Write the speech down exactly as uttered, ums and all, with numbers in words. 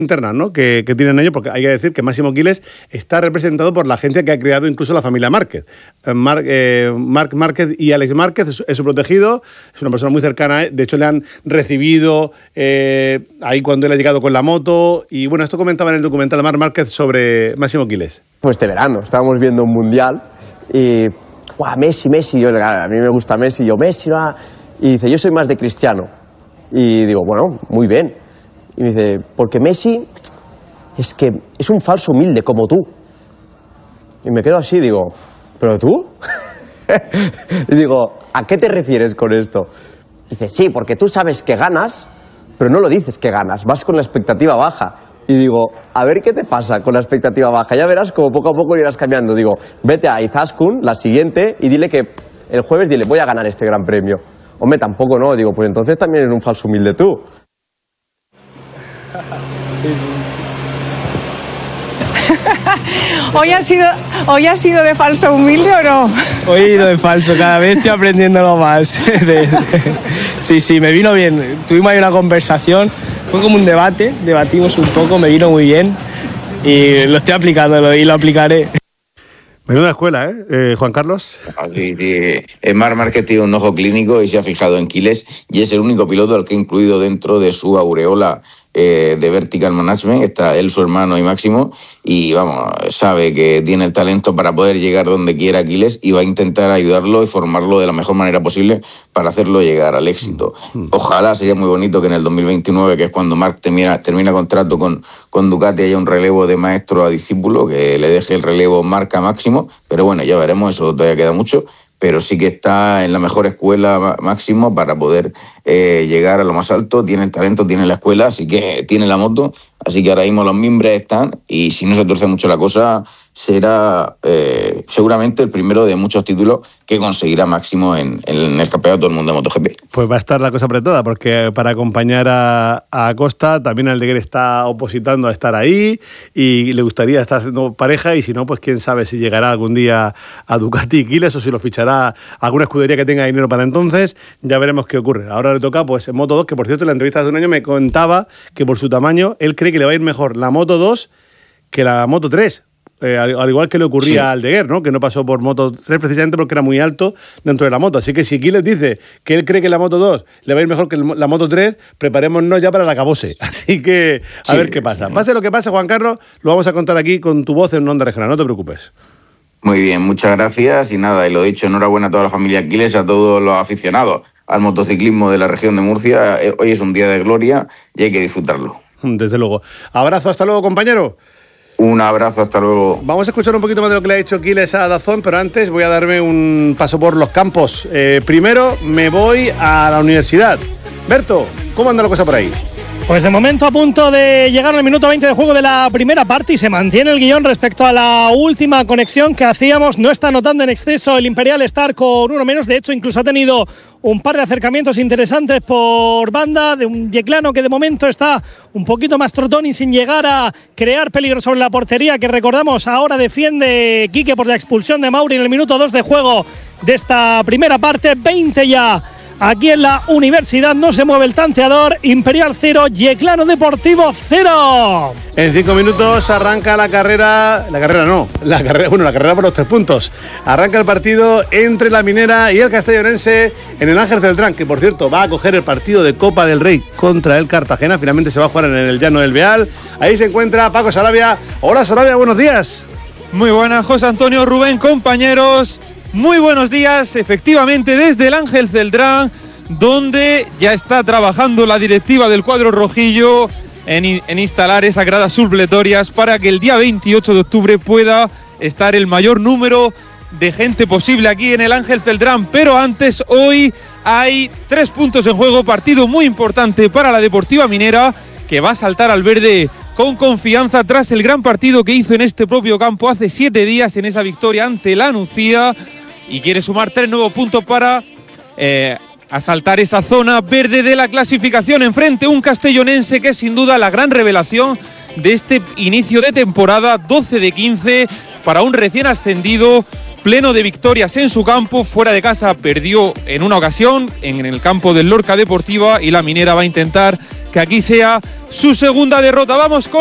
internas, ¿no? que, que tienen ellos, porque hay que decir que Máximo Quiles está representado por la agencia que ha creado incluso la familia Márquez. Marc eh, Marc Márquez y Alex Márquez es, es su protegido, es una persona muy cercana, de hecho le han recibido eh, ahí cuando él ha llegado con la moto, y bueno, esto comentaba en el documental de Marc Márquez sobre Máximo Quiles. Pues este verano estábamos viendo un mundial y ¡guau! Messi, Messi, yo, a mí me gusta Messi, yo Messi, va. Y dice, yo soy más de Cristiano. Y digo, bueno, muy bien. Y me dice, porque Messi es que es un falso humilde como tú. Y me quedo así, digo, ¿pero tú? Y digo, ¿a qué te refieres con esto? Dice, sí, porque tú sabes que ganas, pero no lo dices que ganas, vas con la expectativa baja. Y digo, a ver qué te pasa con la expectativa baja, ya verás como poco a poco irás cambiando. Digo, vete a Izaskun, la siguiente, y dile que el jueves dile, voy a ganar este gran premio. Hombre, tampoco no, digo, pues entonces también eres un falso humilde tú. Sí, sí, sí. ¿Hoy, ha sido, ¿Hoy ha sido de falso humilde o no? Hoy he ido de falso, cada vez estoy aprendiéndolo más. Sí, sí, me vino bien. Tuvimos ahí una conversación, fue como un debate, debatimos un poco, me vino muy bien y lo estoy aplicando y lo aplicaré. Menuda escuela, ¿eh? eh Juan Carlos. Sí, sí. Marc Márquez tiene un ojo clínico y se ha fijado en Quiles y es el único piloto al que ha incluido dentro de su aureola eh, de Vertical Management. Está él, su hermano y Máximo, y vamos, sabe que tiene el talento para poder llegar donde quiera Quiles y va a intentar ayudarlo y formarlo de la mejor manera posible para hacerlo llegar al éxito. Ojalá, sería muy bonito que en el dos mil veintinueve, que es cuando Marc termina, termina contrato con, con Ducati, haya un relevo de maestro a discípulo, que le deje el relevo Marc a Máximo, pero bueno, ya veremos, eso todavía queda mucho, pero sí que está en la mejor escuela Máximo para poder eh, llegar a lo más alto. Tiene el talento, tiene la escuela, así que tiene la moto, así que ahora mismo los mimbres están, y si no se tuerce mucho la cosa, será eh, seguramente el primero de muchos títulos que conseguirá Máximo en, en el Campeonato del Mundo de MotoGP. Pues va a estar la cosa apretada, porque para acompañar a, a Acosta, también Aldeguer está opositando a estar ahí y le gustaría estar haciendo pareja, y si no, pues quién sabe si llegará algún día a Ducati y Quiles o si lo fichará alguna escudería que tenga dinero para entonces. Ya veremos qué ocurre. Ahora le toca pues en Moto dos, que por cierto en la entrevista de un año me contaba que por su tamaño él cree que le va a ir mejor la Moto dos que la Moto tres. Eh, al, al igual que le ocurría sí. a Aldeguer, ¿no? Que no pasó por Moto tres precisamente porque era muy alto dentro de la moto. Así que si Quiles dice que él cree que la Moto dos le va a ir mejor que la Moto tres, preparémonos ya para la cabose. Así que a sí, ver qué pasa. Sí. Pase lo que pase, Juan Carlos, lo vamos a contar aquí con tu voz en Onda Regional, no te preocupes. Muy bien, muchas gracias. Y nada, y lo dicho, enhorabuena a toda la familia Quiles, a todos los aficionados al motociclismo de la región de Murcia. Hoy es un día de gloria y hay que disfrutarlo. Desde luego. Abrazo, hasta luego, compañero. Un abrazo, hasta luego. Vamos a escuchar un poquito más de lo que le ha dicho Quiles a Dazón, pero antes voy a darme un paso por los campos. Eh, primero me voy a la universidad. Berto, ¿cómo anda la cosa por ahí? Pues de momento a punto de llegar al minuto veinte de juego de la primera parte y se mantiene el guión respecto a la última conexión que hacíamos. No está notando en exceso el Imperial Star con uno menos. De hecho, incluso ha tenido un par de acercamientos interesantes por banda de un Yeclano que de momento está un poquito más trotón y sin llegar a crear peligro sobre la portería, que recordamos ahora defiende Quique por la expulsión de Mauri en el minuto dos de juego de esta primera parte. veinte ya. Aquí en la universidad no se mueve el tanteador. Imperial cero, Yeclano Deportivo cero. En cinco minutos arranca la carrera. La carrera no. La carrera, bueno, la carrera por los tres puntos. Arranca el partido entre la Minera y el Castellonense en el Ángel Celtrán, que por cierto va a coger el partido de Copa del Rey contra el Cartagena. Finalmente se va a jugar en el Llano del Beal. Ahí se encuentra Paco Sarabia. Hola Sarabia, buenos días. Muy buenas, José Antonio, Rubén, compañeros. Muy buenos días, efectivamente desde el Ángel Celtrán, donde ya está trabajando la directiva del cuadro rojillo en, en instalar esas gradas supletorias para que el día veintiocho de octubre pueda estar el mayor número de gente posible aquí en el Ángel Celtrán. Pero antes, hoy hay tres puntos en juego, partido muy importante para la Deportiva Minera, que va a saltar al verde con confianza tras el gran partido que hizo en este propio campo hace siete días en esa victoria ante la Nucía, y quiere sumar tres nuevos puntos para eh, asaltar esa zona verde de la clasificación. Enfrente un castellonense que es sin duda la gran revelación de este inicio de temporada, doce de quince para un recién ascendido, pleno de victorias en su campo. Fuera de casa perdió en una ocasión en el campo del Lorca Deportiva, y la Minera va a intentar que aquí sea su segunda derrota. Vamos con